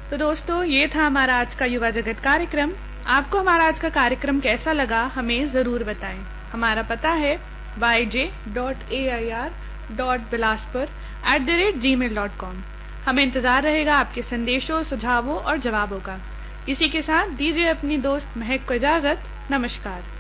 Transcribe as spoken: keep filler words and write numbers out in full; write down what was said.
तो दोस्तों, ये था हमारा आज का युवा जगत कार्यक्रम। आपको हमारा आज का कार्यक्रम कैसा लगा हमें ज़रूर बताएं। हमारा पता है Y J dot A I R dot Bilaspur at the rate ji mail dot com. हमें इंतज़ार रहेगा आपके संदेशों, सुझावों और जवाबों का। इसी के साथ दीजिए अपनी दोस्त महक को इजाज़त। नमस्कार।